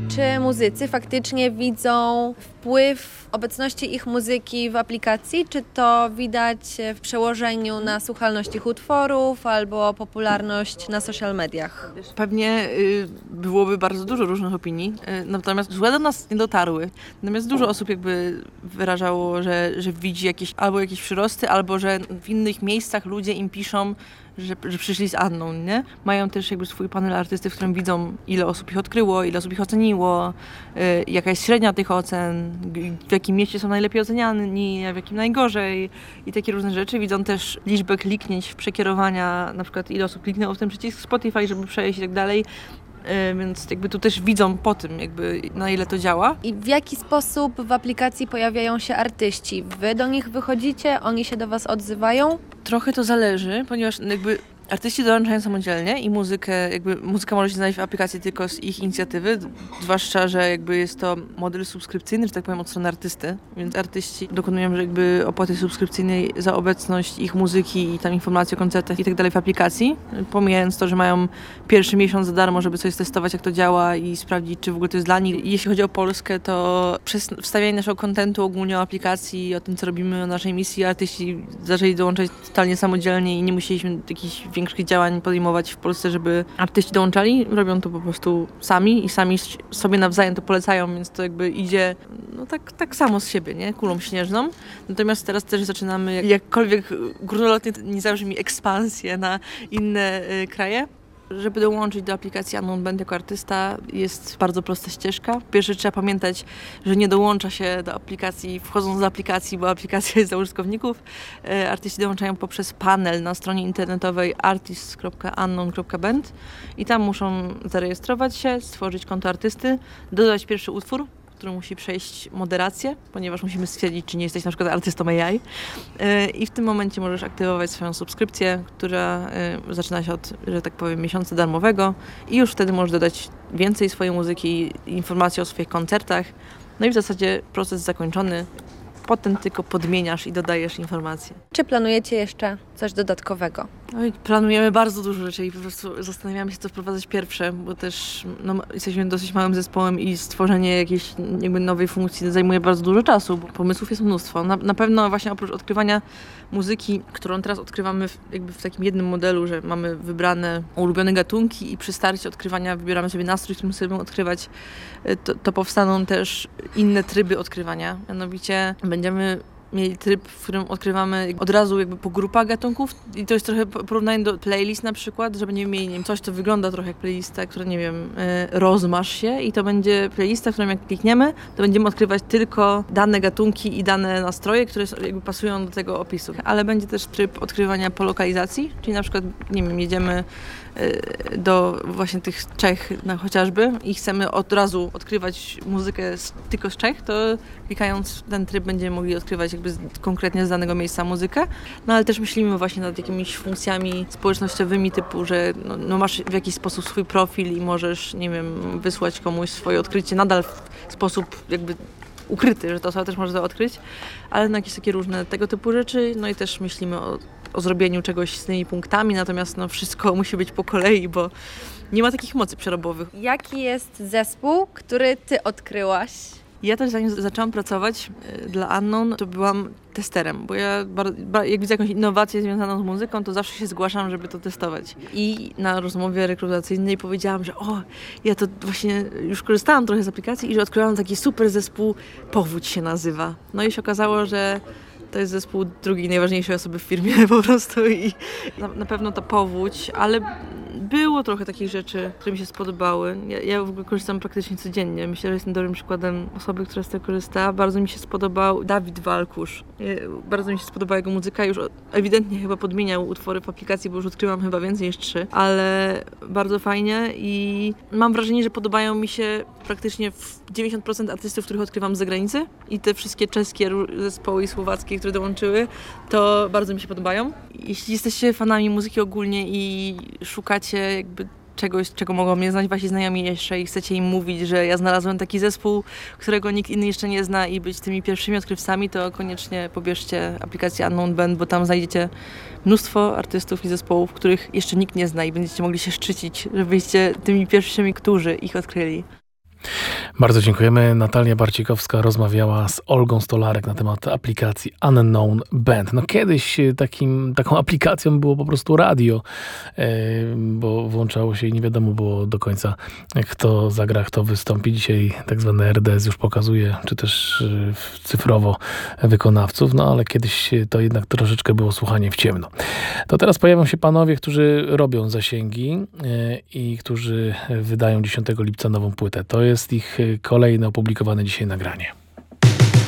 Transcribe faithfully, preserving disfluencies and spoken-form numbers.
czy muzycy faktycznie widzą wpływ obecności ich muzyki w aplikacji, czy to widać w przełożeniu na słuchalność ich utworów albo popularność na social mediach? Pewnie y, byłoby bardzo dużo różnych opinii, y, natomiast złe do nas nie dotarły. Natomiast dużo osób jakby wyrażało, że, że widzi jakieś, albo jakieś przyrosty, albo że w innych miejscach ludzie im piszą, że, że przyszli z Anną, nie? Mają też jakby swój panel artystów, w którym widzą, ile osób ich odkryło, ile osób ich oceniło, y, jaka jest średnia tych ocen, w jakim mieście są najlepiej oceniani, a w jakim najgorzej i takie różne rzeczy. Widzą też liczbę kliknięć, przekierowania, na przykład ile osób kliknęło w ten przycisk Spotify, żeby przejść i tak dalej. Więc jakby tu też widzą po tym, jakby na ile to działa. I w jaki sposób w aplikacji pojawiają się artyści? Wy do nich wychodzicie, oni się do was odzywają? Trochę to zależy, ponieważ jakby artyści dołączają samodzielnie i muzykę, jakby muzyka może się znaleźć w aplikacji tylko z ich inicjatywy, zwłaszcza, że jakby jest to model subskrypcyjny, że tak powiem, od strony artysty, więc artyści dokonują że jakby opłaty subskrypcyjnej za obecność ich muzyki i tam informacji o koncertach i tak dalej w aplikacji, pomijając to, że mają pierwszy miesiąc za darmo, żeby coś testować, jak to działa i sprawdzić, czy w ogóle to jest dla nich. I jeśli chodzi o Polskę, to przez wstawianie naszego kontentu ogólnie o aplikacji, o tym, co robimy, o naszej misji, artyści zaczęli dołączać totalnie samodzielnie i nie musieliśmy jakichś większych działań podejmować w Polsce, żeby artyści dołączali. Robią to po prostu sami i sami sobie nawzajem to polecają, więc to jakby idzie no tak, tak samo z siebie, nie? Kulą śnieżną. Natomiast teraz też zaczynamy, jakkolwiek górnolotnie nie zabrzmi, ekspansję na inne y, kraje. Żeby dołączyć do aplikacji Unknown Band jako artysta jest bardzo prosta ścieżka. Pierwsze trzeba pamiętać, że nie dołącza się do aplikacji wchodząc do aplikacji, bo aplikacja jest dla użytkowników. Artyści dołączają poprzez panel na stronie internetowej artist kropka unknown kropka band i tam muszą zarejestrować się, stworzyć konto artysty, dodać pierwszy utwór, który musi przejść moderację, ponieważ musimy stwierdzić, czy nie jesteś na przykład artystą A I. I w tym momencie możesz aktywować swoją subskrypcję, która zaczyna się od, że tak powiem, miesiąca darmowego i już wtedy możesz dodać więcej swojej muzyki, informacji o swoich koncertach. No i w zasadzie proces zakończony. Potem tylko podmieniasz i dodajesz informacje. Czy planujecie jeszcze coś dodatkowego? No i planujemy bardzo dużo rzeczy i po prostu zastanawiamy się, co wprowadzać pierwsze, bo też no, jesteśmy dosyć małym zespołem i stworzenie jakiejś jakby nowej funkcji zajmuje bardzo dużo czasu, bo pomysłów jest mnóstwo. Na, na pewno właśnie oprócz odkrywania muzyki, którą teraz odkrywamy w, jakby w takim jednym modelu, że mamy wybrane ulubione gatunki i przy starcie odkrywania wybieramy sobie nastrój, którym sobie będziemy odkrywać, to, to powstaną też inne tryby odkrywania. Mianowicie będziemy mieli tryb, w którym odkrywamy od razu jakby po grupach gatunków i to jest trochę porównanie do playlist na przykład, że będziemy mieli nie wiem, coś, co wygląda trochę jak playlista, która nie wiem, rozmasz się i to będzie playlista, w którą jak klikniemy, to będziemy odkrywać tylko dane gatunki i dane nastroje, które jakby pasują do tego opisu. Ale będzie też tryb odkrywania po lokalizacji, czyli na przykład, nie wiem, jedziemy do właśnie tych Czech no, chociażby i chcemy od razu odkrywać muzykę z, tylko z Czech, to klikając ten tryb będziemy mogli odkrywać jakby z, konkretnie z danego miejsca muzykę. No ale też myślimy właśnie nad jakimiś funkcjami społecznościowymi typu, że no, no masz w jakiś sposób swój profil i możesz, nie wiem, wysłać komuś swoje odkrycie nadal w sposób jakby ukryty, że to osoba też może to odkryć, ale no jakieś takie różne tego typu rzeczy. No i też myślimy o o zrobieniu czegoś z tymi punktami, natomiast no, wszystko musi być po kolei, bo nie ma takich mocy przerobowych. Jaki jest zespół, który ty odkryłaś? Ja też zanim zaczęłam pracować dla Unknown, to byłam testerem, bo ja jak widzę jakąś innowację związaną z muzyką, to zawsze się zgłaszam, żeby to testować. I na rozmowie rekrutacyjnej powiedziałam, że o, ja to właśnie już korzystałam trochę z aplikacji i że odkryłam taki super zespół, Powódź się nazywa. No i się okazało, że to jest zespół drugiej najważniejszej osoby w firmie po prostu i na, na pewno ta powódź, ale było trochę takich rzeczy, które mi się spodobały. Ja, ja w ogóle korzystam praktycznie codziennie. Myślę, że jestem dobrym przykładem osoby, która z tego korzysta. Bardzo mi się spodobał Dawid Walkusz. Bardzo mi się spodobała jego muzyka. Już ewidentnie chyba podmieniał utwory w aplikacji, bo już odkryłam chyba więcej niż trzy, ale bardzo fajnie i mam wrażenie, że podobają mi się praktycznie dziewięćdziesiąt procent artystów, których odkrywam z zagranicy i te wszystkie czeskie zespoły i słowackie, które dołączyły, to bardzo mi się podobają. Jeśli jesteście fanami muzyki ogólnie i szukacie jakby czegoś, czego mogą mnie znać wasi znajomi jeszcze i chcecie im mówić, że ja znalazłem taki zespół, którego nikt inny jeszcze nie zna i być tymi pierwszymi odkrywcami, to koniecznie pobierzcie aplikację Unknown Band, bo tam znajdziecie mnóstwo artystów i zespołów, których jeszcze nikt nie zna i będziecie mogli się szczycić, że byście tymi pierwszymi, którzy ich odkryli. Bardzo dziękujemy. Natalia Barcikowska rozmawiała z Olgą Stolarek na temat aplikacji Unknown Band. No kiedyś takim, taką aplikacją było po prostu radio, bo włączało się i nie wiadomo było do końca, kto zagra, kto wystąpi. Dzisiaj tak zwany R D S już pokazuje, czy też cyfrowo wykonawców, no ale kiedyś to jednak troszeczkę było słuchanie w ciemno. To teraz pojawią się panowie, którzy robią zasięgi i którzy wydają dziesiątego lipca nową płytę. To jest ich kolejne opublikowane dzisiaj nagranie.